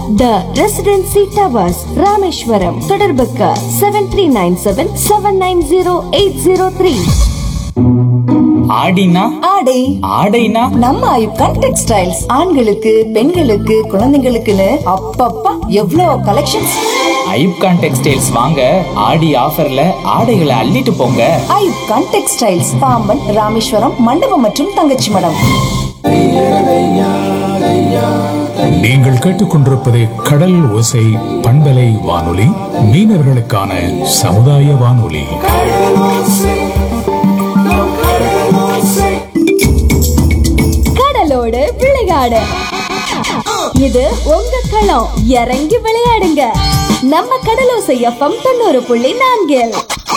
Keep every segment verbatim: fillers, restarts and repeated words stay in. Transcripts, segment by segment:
த residency towers Rameswaram. தொடர்புக்கு seven three nine seven seven nine zero eight zero three. ஆடினா ஆடை ஆடைனா நம்ம ஐப்கான் டெக்ஸ்டைல்ஸ். ஆண்களுக்கு பெண்களுக்கு குழந்தைங்களுக்குன்னு அப்பப்பா எவ்வளோ கலெக்ஷன்ஸ். ஐப்கான் டெக்ஸ்டைல்ஸ் வாங்க ஆடி ஆஃபர்ல ஆடைகளை அள்ளிட்டு போங்க. ஐப்கான் டெக்ஸ்டைல்ஸ், பாம்பன், ராமேஸ்வரம், மண்டபம் மற்றும் தங்கச்சி மடம். நீங்கள் கேட்டுக்கொண்டிருப்பது கடல் ஓசை பண்பலை வானொலி, மீனவர்களுக்கான சமுதாய வானொலி. கடலோடு விளையாடு, இது உங்க களம். இறங்கி விளையாடுங்க, நம்ம கடலோசை எஃப்எம் தொண்ணூறு புள்ளி நான்கில்.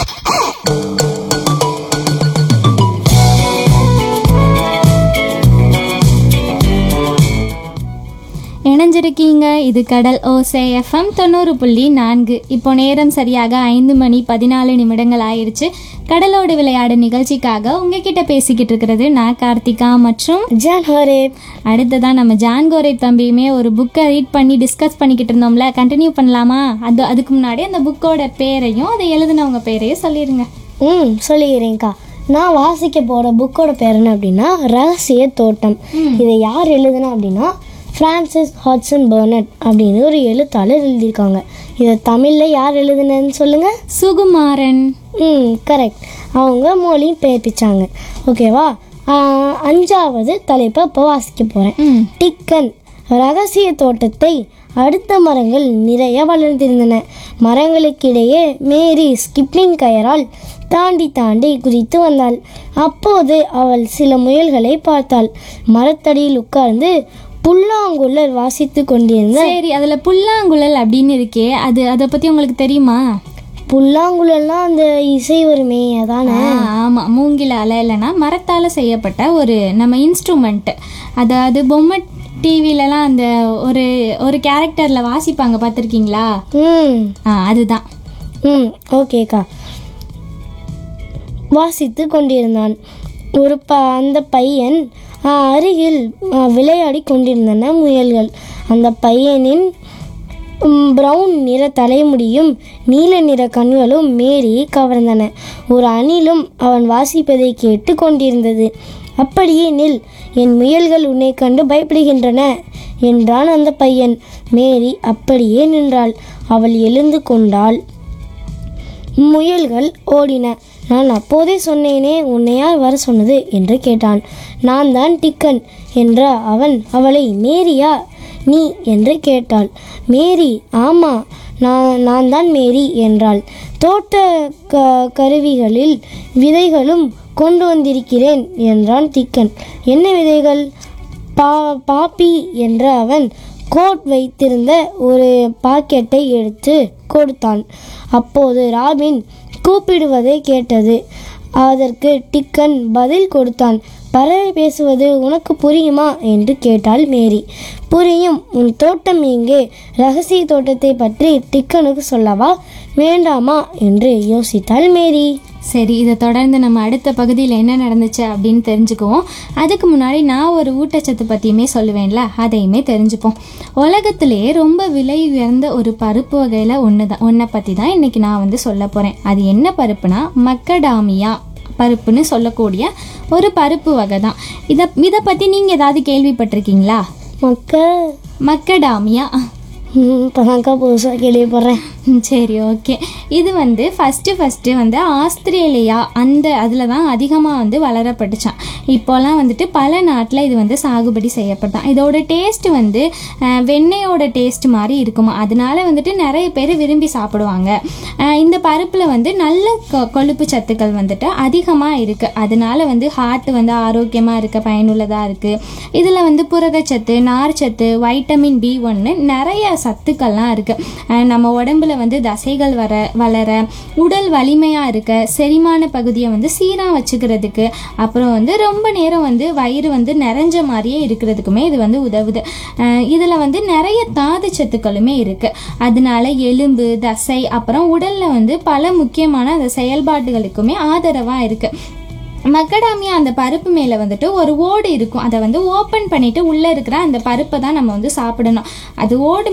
இணைஞ்சிருக்கீங்க, இது கடல் ஓசை எஃப்எம் தொண்ணூறு புள்ளி நான்கு. இப்போ நேரம் சரியாக ஐந்து மணி பதினாலு நிமிடங்கள் ஆயிடுச்சு. கடலோடு விளையாடு நிகழ்ச்சிக்காக உங்ககிட்ட பேசிக்கிட்டு இருக்கிறது நான் கார்த்திகா மற்றும் ஜான் ஹோரே. அடுத்ததான் நம்ம ஜான் கோரே தம்பியுமே ஒரு புக்கை ரீட் பண்ணி டிஸ்கஸ் பண்ணிக்கிட்டு இருந்தோம்ல, கண்டினியூ பண்ணலாமா? அது அதுக்கு முன்னாடி அந்த புக்கோட பேரையும் அதை எழுதினவங்க பேரையும் சொல்லிடுங்க. ம் சொல்லிக்கிறேங்க்கா. நான் வாசிக்க போகிற புக்கோட பேர் என்ன அப்படின்னா ரகசிய தோட்டம். இதை யார் எழுதுனா அப்படின்னா ஃப்ரான்சிஸ் ஹாட்சன் பர்னட் அப்படின்னு ஒரு எழுத்தாளர் எழுதியிருக்காங்க. இதை தமிழில் யார் எழுதுனன்னு சொல்லுங்கள்? சுகுமாரன். ம் கரெக்ட். அவங்க மொழியும் பெயர்ப்பிச்சாங்க. ஓகேவா? அஞ்சாவது தலைப்பை இப்போ வாசிக்க போகிறேன். டிக்கன். ரகசிய தோட்டத்தை அடுத்த மரங்கள் நிறைய வளர்ந்திருந்தன. மரங்களுக்கிடையே மேரி ஸ்கிப்பிங் கயரால் தாண்டி தாண்டி குதித்து வந்தாள். அப்போது அவள் சில முயல்களை பார்த்தாள். மரத்தடியில் உட்கார்ந்து புல்லாங்குழல் வாசித்து கொண்டிருந்த. சரி, அதுல புல்லாங்குழல் அப்படின்னு இருக்கே, அது அதை பத்தி உங்களுக்கு தெரியுமா? புல்லாங்குழல்லாம் அந்த இசை வருமே அதானே? ஆமா, மூங்கிலால இல்லைன்னா மரத்தால செய்யப்பட்ட ஒரு நம்ம இன்ஸ்ட்ருமெண்ட். அதாவது பொம்மை டிவிலலாம் அந்த ஒரு ஒரு கேரக்டர்ல வாசிப்பாங்க, பார்த்துருக்கீங்களா? ம் ஆ அதுதான். ம் ஓகேக்கா. வாசித்து கொண்டிருந்தான். ஒரு ப அந்த பையன் அருகில் விளையாடி கொண்டிருந்தன முயல்கள். அந்த பையனின் பிரவுன் நிற தலைமுடியும் நீல நிற கண்களும் மேரியை கவர்ந்தன. ஒரு அணிலும் அவன் வாசிப்பதை கேட்டு கொண்டிருந்தது. அப்படியே நில், என் முயல்கள் உன்னை கண்டு பயப்படுகின்றன என்றான் அந்த பையன். மேரி அப்படியே நின்றாள். அவள் எழுந்து கொண்டாள். முயல்கள் ஓடின. நான் அப்போதே சொன்னேனே, உன்னை யார் வர சொன்னது என்று கேட்டான். நான் தான் டிக்கன் என்ற அவன் அவளை மேரியா நீ என்று கேட்டாள். மேரி, ஆமா நான் நான் தான் மேரி என்றாள். தோட்ட க கருவிகளில் விதைகளும் கொண்டு வந்திருக்கிறேன் என்றான் டிக்கன். என்ன விதைகள்? பா பாப்பி என்ற அவன் கோட் வைத்திருந்த ஒரு பாக்கெட்டை எடுத்து கொடுத்தான். அப்போது ராபின் கூப்பிடுவதை கேட்டது. அதற்கு டிக்கன் பதில் கொடுத்தான். பறவை பேசுவது உனக்கு புரியுமா என்று கேட்டாள் மேரி. புரியும். உன் தோட்டம் எங்கே? ரகசிய தோட்டத்தை பற்றி டிக்கனுக்கு சொல்லவா வேண்டாமா என்று யோசித்தாள் மேரி. சரி, இதை தொடர்ந்து நம்ம அடுத்த பகுதியில் என்ன நடந்துச்சு அப்படின்னு தெரிஞ்சுக்குவோம். அதுக்கு முன்னாடி நான் ஒரு ஊட்டச்சத்து பற்றியுமே சொல்லுவேன்ல, அதையுமே தெரிஞ்சுப்போம். உலகத்திலேயே ரொம்ப விலை உயர்ந்த ஒரு பருப்பு வகையில் ஒன்று தான் ஒன்றை பற்றி தான் இன்றைக்கி நான் வந்து சொல்ல போகிறேன். அது என்ன பருப்புனா மக்கடாமியா பருப்புன்னு சொல்லக்கூடிய ஒரு பருப்பு வகை தான். இதை இதை பற்றி நீங்கள் ஏதாவது கேள்விப்பட்டிருக்கீங்களா? மக்க மக்கடாமியா இப்போதான்க்கா புதுசாக கேள்விப்படுறேன். சரி, ஓகே. இது வந்து ஃபஸ்ட்டு ஃபஸ்ட்டு வந்து ஆஸ்திரேலியா அந்த அதில் தான் அதிகமாக வந்து வளரப்பட்டுச்சான். இப்போலாம் வந்துட்டு பல நாட்டில் இது வந்து சாகுபடி செய்யப்பட்டான். இதோட டேஸ்ட்டு வந்து வெண்ணெயோட டேஸ்ட் மாதிரி இருக்குமா, அதனால வந்துட்டு நிறைய பேர் விரும்பி சாப்பிடுவாங்க. இந்த பருப்பில் வந்து நல்ல கொ கொழுப்பு சத்துக்கள் வந்துட்டு அதிகமாக இருக்குது. அதனால வந்து ஹார்ட் வந்து ஆரோக்கியமாக இருக்க பயனுள்ளதாக இருக்குது. இதில் வந்து புரதச்சத்து, நார்ச்சத்து, வைட்டமின் பி ஒன்று நிறைய சத்துக்கள்லாம் இருக்குது. நம்ம உடம்புல வந்து தசைகள் வர வளர, உடல் வலிமையாக இருக்க, செரிமான பகுதியை வந்து சீராக வச்சுக்கிறதுக்கு, அப்புறம் வந்து ரொம்ப நேரம் வந்து வயிறு வந்து நிறைஞ்ச மாதிரியே இருக்கிறதுக்குமே இது வந்து உதவுது. இதில் வந்து நிறைய தாது சத்துக்களுமே இருக்குது. அதனால எலும்பு, தசை, அப்புறம் உடலில் வந்து பல முக்கியமான அந்த செயல்பாடுகளுக்குமே ஆதரவாக இருக்குது. மக்கடாமியா அந்த பருப்பு மேலே வந்துட்டு ஒரு ஓடு இருக்கும். அதை வந்து ஓப்பன் பண்ணிவிட்டு உள்ளே இருக்கிற அந்த பருப்பை தான் நம்ம வந்து சாப்பிடணும். அது ஓடு